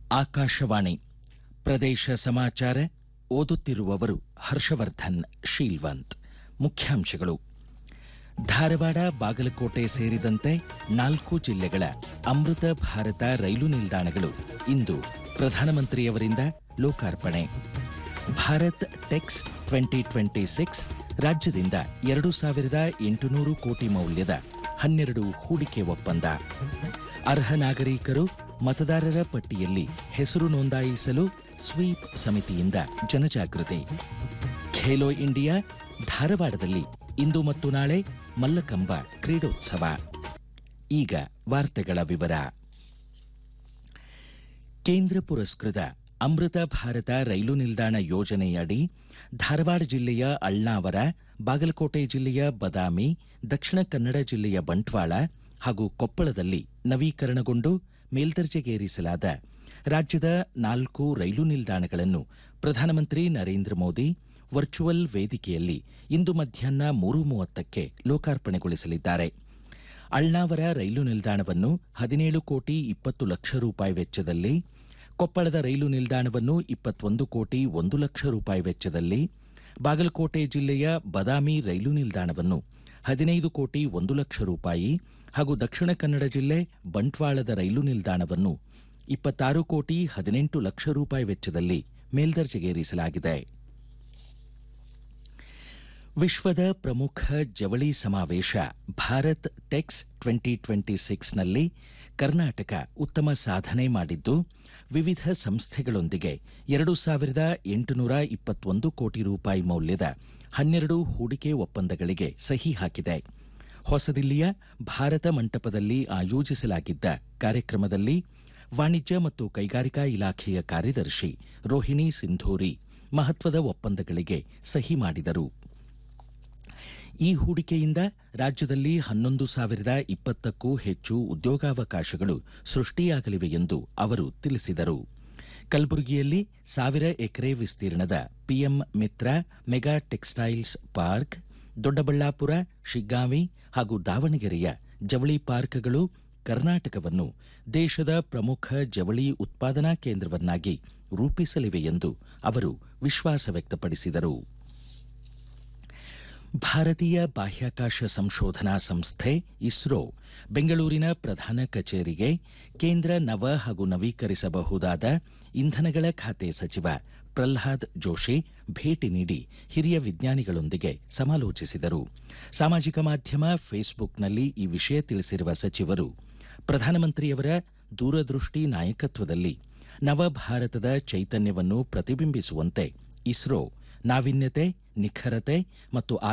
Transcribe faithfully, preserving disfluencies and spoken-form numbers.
ಆಕಾಶವಾಣಿ ಪ್ರದೇಶ ಸಮಾಚಾರ ಓದುತ್ತಿರುವವರು ಹರ್ಷವರ್ಧನ್ ಶೀಲ್ವಂತ್. ಮುಖ್ಯಾಂಶಗಳು: ಧಾರವಾಡ, ಬಾಗಲಕೋಟೆ ಸೇರಿದಂತೆ ನಾಲ್ಕು ಜಿಲ್ಲೆಗಳ ಅಮೃತ ಭಾರತ ರೈಲು ನಿಲ್ದಾಣಗಳು ಇಂದು ಪ್ರಧಾನಮಂತ್ರಿಯವರಿಂದ ಲೋಕಾರ್ಪಣೆ. Bharat text twenty twenty six ರಾಜ್ಯದಿಂದ ಎರಡು ಸಾವಿರದ ಎಂಟುನೂರು ಕೋಟಿ ಮೌಲ್ಯದ ಹನ್ನೆರಡು ಹೂಡಿಕೆ ಒಪ್ಪಂದ. ಅರ್ಹ ನಾಗರಿಕರು ಮತದಾರರ ಪಟ್ಟಿಯಲ್ಲಿ ಹೆಸರು ನೋಂದಾಯಿಸಲು ಸ್ವೀಪ್ ಸಮಿತಿಯಿಂದ ಜನಜಾಗೃತಿ. ಖೇಲೋ ಇಂಡಿಯಾ ಧಾರವಾಡದಲ್ಲಿ ಇಂದು ಮತ್ತು ನಾಳೆ ಮಲ್ಲಕಂಬ ಕ್ರೀಡೋತ್ಸವ. ಈಗ ವಾರ್ತೆಗಳ ವಿವರ. ಕೇಂದ್ರ ಪುರಸ್ಕೃತ ಅಮೃತ ಭಾರತ ರೈಲು ನಿಲ್ದಾಣ ಯೋಜನೆಯಡಿ ಧಾರವಾಡ ಜಿಲ್ಲೆಯ ಅಳ್ನಾವರ, ಬಾಗಲಕೋಟೆ ಜಿಲ್ಲೆಯ ಬದಾಮಿ, ದಕ್ಷಿಣ ಕನ್ನಡ ಜಿಲ್ಲೆಯ ಬಂಟ್ವಾಳ ಹಾಗೂ ಕೊಪ್ಪಳದಲ್ಲಿ ನವೀಕರಣಗೊಂಡು ಮೇಲ್ದರ್ಜೆಗೇರಿಸಲಾದ ರಾಜ್ಯದ ನಾಲ್ಕು ರೈಲು ನಿಲ್ದಾಣಗಳನ್ನು ಪ್ರಧಾನಮಂತ್ರಿ ನರೇಂದ್ರ ಮೋದಿ ವರ್ಚುವಲ್ ವೇದಿಕೆಯಲ್ಲಿ ಇಂದು ಮಧ್ಯಾಹ್ನ ಮೂರು ಮೂವತ್ತಕ್ಕೆ ಲೋಕಾರ್ಪಣೆಗೊಳಿಸಲಿದ್ದಾರೆ. ಅಳ್ನಾವರ ರೈಲು ನಿಲ್ದಾಣವನ್ನು ಹದಿನೇಳು ಕೋಟಿ ಇಪ್ಪತ್ತು ಲಕ್ಷ ರೂಪಾಯಿ ವೆಚ್ಚದಲ್ಲಿ, ಕೊಪ್ಪಳದ ರೈಲು ನಿಲ್ದಾಣವನ್ನು ಇಪ್ಪತ್ತೊಂದು ಕೋಟಿ ಒಂದು ಲಕ್ಷ ರೂಪಾಯಿ ವೆಚ್ಚದಲ್ಲಿ, ಬಾಗಲಕೋಟೆ ಜಿಲ್ಲೆಯ ಬದಾಮಿ ರೈಲು ನಿಲ್ದಾಣವನ್ನು ಹದಿನೈದು ಕೋಟಿ ಒಂದು ಲಕ್ಷ ರೂಪಾಯಿ ಹಾಗೂ ದಕ್ಷಿಣ ಕನ್ನಡ ಜಿಲ್ಲೆ ಬಂಟ್ವಾಳದ ರೈಲು ನಿಲ್ದಾಣವನ್ನು ಇಪ್ಪತ್ತಾರು ಕೋಟಿ ಹದಿನೆಂಟು ಲಕ್ಷ ರೂಪಾಯಿ ವೆಚ್ಚದಲ್ಲಿ ಮೇಲ್ದರ್ಜೆಗೇರಿಸಲಾಗಿದೆ. ವಿಶ್ವದ ಪ್ರಮುಖ ಜವಳಿ ಸಮಾವೇಶ Bharat text twenty twenty ಸಿಕ್ಸ್ನಲ್ಲಿ Karnataka ಉತ್ತಮ ಸಾಧನೆ ಮಾಡಿದ್ದು, ವಿವಿಧ ಸಂಸ್ಥೆಗಳೊಂದಿಗೆ ಎರಡು ಸಾವಿರದ ಎಂಟುನೂರ ಇಪ್ಪತ್ತೊಂದು ಕೋಟಿ ರೂಪಾಯಿ ಮೌಲ್ಯದ ಹನ್ನೆರಡು ಹೂಡಿಕೆ ಒಪ್ಪಂದಗಳಿಗೆ ಸಹಿ ಹಾಕಿದೆ. ಹೊಸದಿಲ್ಲಿಯ ಭಾರತ ಮಂಟಪದಲ್ಲಿ ಆಯೋಜಿಸಲಾಗಿದ್ದ ಕಾರ್ಯಕ್ರಮದಲ್ಲಿ ವಾಣಿಜ್ಯ ಮತ್ತು ಕೈಗಾರಿಕಾ ಇಲಾಖೆಯ ಕಾರ್ಯದರ್ಶಿ ರೋಹಿಣಿ ಸಿಂಧೂರಿ ಮಹತ್ವದ ಒಪ್ಪಂದಗಳಿಗೆ ಸಹಿ ಮಾಡಿದರು. ಈ ಹೂಡಿಕೆಯಿಂದ ರಾಜ್ಯದಲ್ಲಿ ಹನ್ನೊಂದು ಸಾವಿರದ ಇಪ್ಪತ್ತಕ್ಕೂ ಹೆಚ್ಚು ಉದ್ಯೋಗಾವಕಾಶಗಳು ಸೃಷ್ಟಿಯಾಗಲಿವೆ ಎಂದು ಅವರು ತಿಳಿಸಿದರು. ಕಲಬುರಗಿಯಲ್ಲಿ ಸಾವಿರ ಎಕರೆ ವಿಸ್ತೀರ್ಣದ ಪಿಎಂ ಮಿತ್ರ mega textiles park, Doddaballapura, Shiggaon ಹಾಗೂ ದಾವಣಗೆರೆಯ ಜವಳಿ ಪಾರ್ಕ್ಗಳು ಕರ್ನಾಟಕವನ್ನು ದೇಶದ ಪ್ರಮುಖ ಜವಳಿ ಉತ್ಪಾದನಾ ಕೇಂದ್ರವನ್ನಾಗಿ ರೂಪಿಸಲಿವೆ ಎಂದು ಅವರು ವಿಶ್ವಾಸ ವ್ಯಕ್ತಪಡಿಸಿದರು. ಭಾರತೀಯ ಬಾಹ್ಯಾಕಾಶ ಸಂಶೋಧನಾ ಸಂಸ್ಥೆ ಇಸ್ರೋ ಬೆಂಗಳೂರಿನ ಪ್ರಧಾನ ಕಚೇರಿಗೆ ಕೇಂದ್ರ ನವ ಹಾಗೂ ನವೀಕರಿಸಬಹುದಾದ ಇಂಧನಗಳ ಖಾತೆ ಸಚಿವ ಪ್ರಹ್ಲಾದ್ ಜೋಶಿ ಭೇಟಿ ನೀಡಿ ಹಿರಿಯ ವಿಜ್ಞಾನಿಗಳೊಂದಿಗೆ ಸಮಾಲೋಚಿಸಿದರು. ಸಾಮಾಜಿಕ ಮಾಧ್ಯಮ ಫೇಸ್ಬುಕ್ನಲ್ಲಿ ಈ ವಿಷಯ ತಿಳಿಸಿರುವ ಸಚಿವರು, ಪ್ರಧಾನಮಂತ್ರಿಯವರ ದೂರದೃಷ್ಟಿ ನಾಯಕತ್ವದಲ್ಲಿ ನವಭಾರತದ ಚೈತನ್ಯವನ್ನು ಪ್ರತಿಬಿಂಬಿಸುವಂತೆ ಇಸ್ರೋ ನಾವೀನ್ಯತೆ, ನಿಖರತೆ ಮತ್ತು